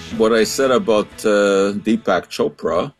what I said about Deepak Chopra,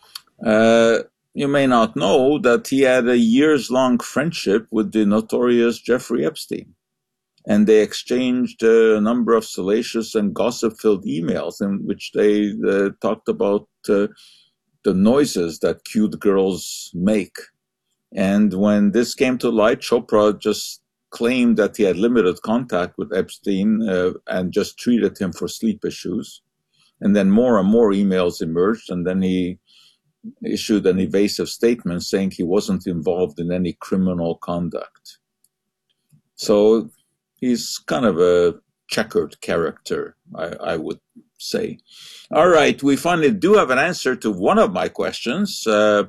you may not know that he had a years-long friendship with the notorious Jeffrey Epstein. And they exchanged a number of salacious and gossip-filled emails in which they talked about the noises that cute girls make. And when this came to light, Chopra just claimed that he had limited contact with Epstein and just treated him for sleep issues. And then more and more emails emerged, and then he issued an evasive statement saying he wasn't involved in any criminal conduct. So he's kind of a checkered character, I would say. All right, we finally do have an answer to one of my questions from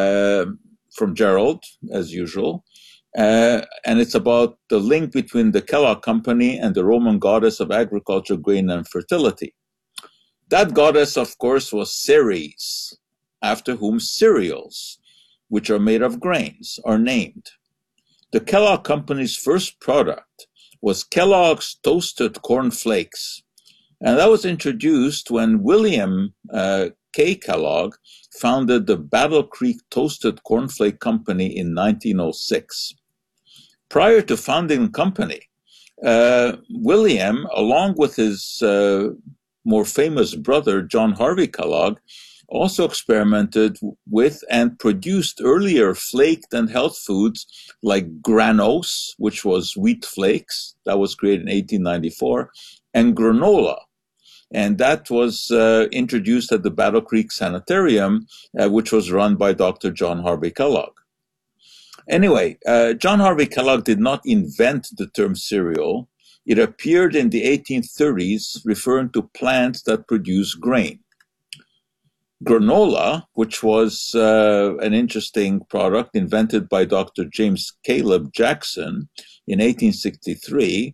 Gerald, as usual. And it's about the link between the Kellogg Company and the Roman goddess of agriculture, grain, and fertility. That goddess, of course, was Ceres, after whom cereals, which are made of grains, are named. The Kellogg Company's first product was Kellogg's Toasted Corn Flakes, and that was introduced when William K. Kellogg founded the Battle Creek Toasted Cornflake Company in 1906. Prior to founding the company, William, along with his more famous brother, John Harvey Kellogg, also experimented with and produced earlier flaked and health foods like Granose, which was wheat flakes, that was created in 1894, and granola. And that was introduced at the Battle Creek Sanitarium, which was run by Dr. John Harvey Kellogg. Anyway, John Harvey Kellogg did not invent the term cereal. It appeared in the 1830s, referring to plants that produce grain. Granola, which was an interesting product invented by Dr. James Caleb Jackson in 1863,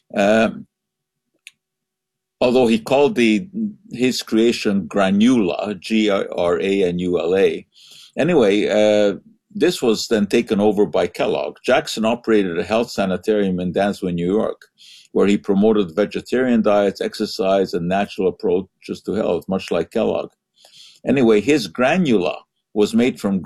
although he called his creation granula, Granula. Anyway, this was then taken over by Kellogg. Jackson operated a health sanitarium in Dansville, New York, where he promoted vegetarian diets, exercise, and natural approaches to health, much like Kellogg. Anyway, his granula was made from